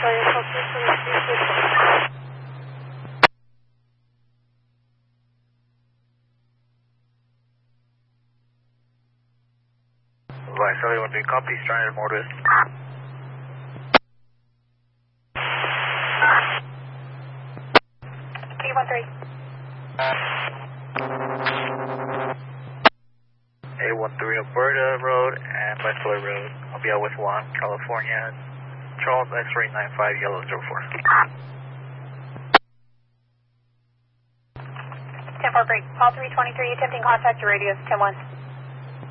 Right, Charlie 13, copy, stranded Mortis. A13. A13 Alberta Road and Bachelor Road. I'll be out with 1, California. Charles X-ray 95 Yellow 04. 10-4 break. Call 323, attempting contact, your radius 10-1.